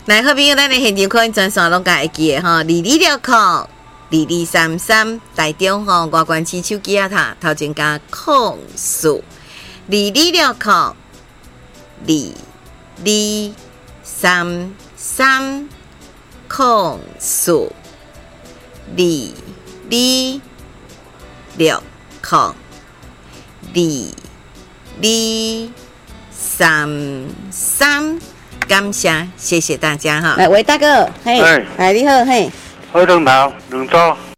来，好朋友，咱的现场可以专线拢甲会记的吼，22602233台中吼外关市手机啊塔头前加控诉22602233控诉2263，感谢，谢谢大家哈。来，喂，大哥，嘿，哎，你好，嘿， 火龙头2组。